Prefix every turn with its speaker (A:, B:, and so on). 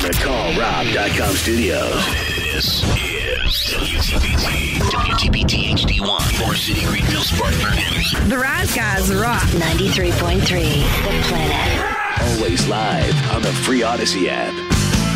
A: the CallRob.com studios.
B: This is WTBT HD1, Forest City, Greenville, Spartanburg.
C: The Rise Guys rock.
D: 93.3 The Planet.
A: Always live on the free Odyssey app.